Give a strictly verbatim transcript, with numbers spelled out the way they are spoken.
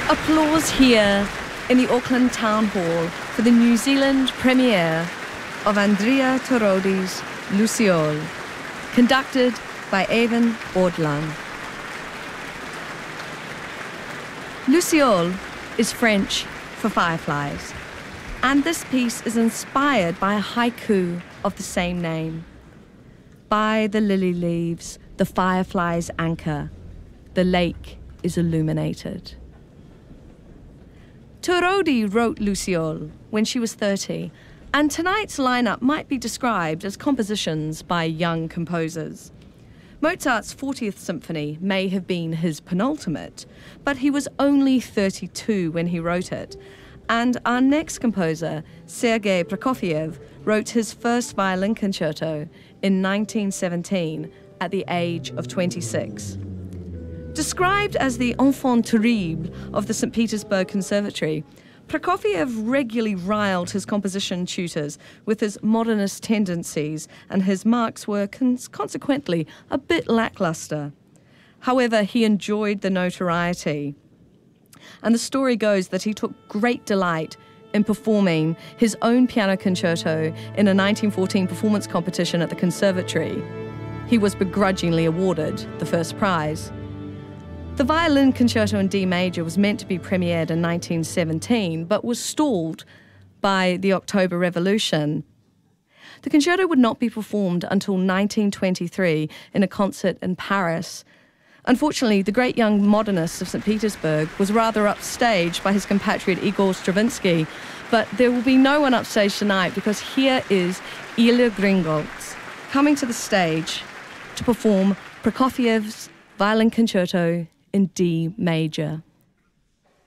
Applause here in the Auckland Town Hall for the New Zealand premiere of Andrea Torodi's Luciole, conducted by Evan Audlan. Luciole is French for fireflies, and this piece is inspired by a haiku of the same name. By the lily leaves, the fireflies anchor, the lake is illuminated. Torodi wrote Luciole when she was thirty, and tonight's lineup might be described as compositions by young composers. Mozart's fortieth Symphony may have been his penultimate, but he was only thirty-two when he wrote it. And our next composer, Sergei Prokofiev, wrote his first violin concerto in nineteen seventeen at the age of twenty-six. Described as the enfant terrible of the Saint Petersburg Conservatory, Prokofiev regularly riled his composition tutors with his modernist tendencies, and his marks were cons- consequently a bit lackluster. However, he enjoyed the notoriety, and the story goes that he took great delight in performing his own piano concerto in a nineteen fourteen performance competition at the Conservatory. He was begrudgingly awarded the first prize. The violin concerto in D major was meant to be premiered in nineteen seventeen, but was stalled by the October Revolution. The concerto would not be performed until nineteen twenty-three in a concert in Paris. Unfortunately, the great young modernist of Saint Petersburg was rather upstaged by his compatriot Igor Stravinsky, but there will be no one upstage tonight because here is Ilya Gringolds coming to the stage to perform Prokofiev's violin concerto in D major.